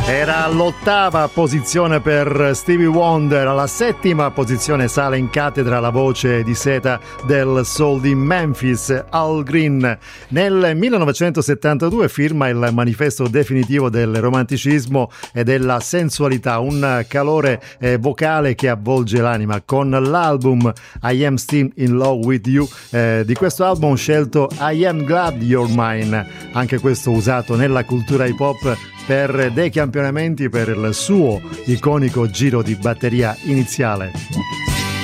Era all'8ª posizione per Stevie Wonder, alla 7ª posizione sale in cattedra la voce di seta del soul di Memphis, Al Green. Nel 1972 firma il manifesto definitivo del romanticismo e della sensualità, un calore vocale che avvolge l'anima. Con l'album I Am Still in Love With You, di questo album ho scelto I Am Glad You're Mine, anche questo usato nella cultura hip hop per dei campionamenti per il suo iconico giro di batteria iniziale.